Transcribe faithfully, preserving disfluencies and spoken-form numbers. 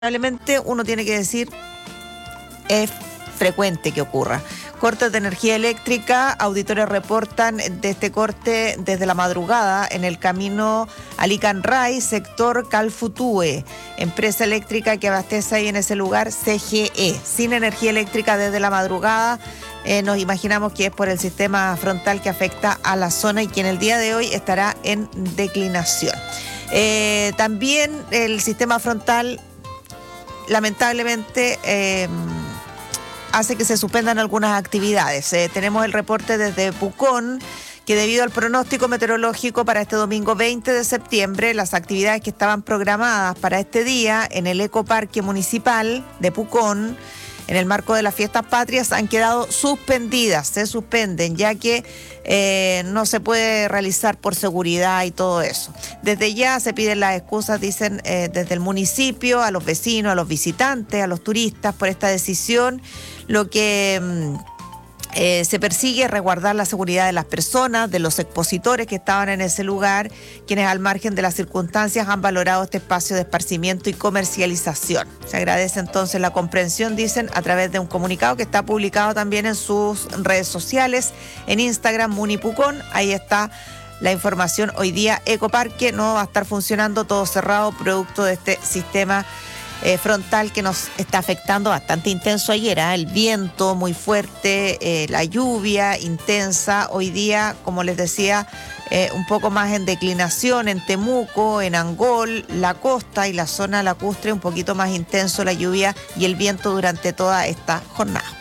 Lamentablemente uno tiene que decir, es frecuente que ocurra. Cortes de energía eléctrica, auditores reportan de este corte desde la madrugada en el camino Alicanray, sector Calfutúe, empresa eléctrica que abastece ahí en ese lugar, C G E. Sin energía eléctrica desde la madrugada, eh, nos imaginamos que es por el sistema frontal que afecta a la zona y que en el día de hoy estará en declinación. Eh, también el sistema frontal lamentablemente eh, hace que se suspendan algunas actividades. Eh, tenemos el reporte desde Pucón, que debido al pronóstico meteorológico para este domingo veinte de septiembre, las actividades que estaban programadas para este día en el Ecoparque Municipal de Pucón, en el marco de las fiestas patrias, han quedado suspendidas, se suspenden, ya que eh, no se puede realizar por seguridad y todo eso. Desde ya se piden las excusas, dicen, eh, desde el municipio, a los vecinos, a los visitantes, a los turistas por esta decisión. Lo que Mm, Eh, se persigue resguardar la seguridad de las personas, de los expositores que estaban en ese lugar, quienes al margen de las circunstancias han valorado este espacio de esparcimiento y comercialización. Se agradece entonces la comprensión, dicen, a través de un comunicado que está publicado también en sus redes sociales, en Instagram, Munipucón. Ahí está la información. Hoy día Ecoparque no va a estar funcionando, todo cerrado, producto de este sistema Eh, frontal que nos está afectando bastante intenso ayer, ¿eh? El viento muy fuerte, eh, la lluvia intensa. Hoy día, como les decía, eh, un poco más en declinación en Temuco, en Angol, la costa y la zona lacustre, un poquito más intenso la lluvia y el viento durante toda esta jornada.